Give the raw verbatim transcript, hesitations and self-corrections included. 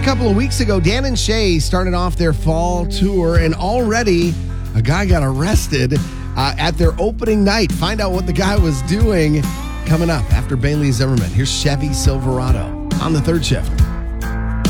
couple of weeks ago, Dan and Shay started off their fall tour, and already a guy got arrested uh, at their opening night. Find out what the guy was doing coming up after Bailey Zimmerman. Here's Chevy Silverado on the third shift.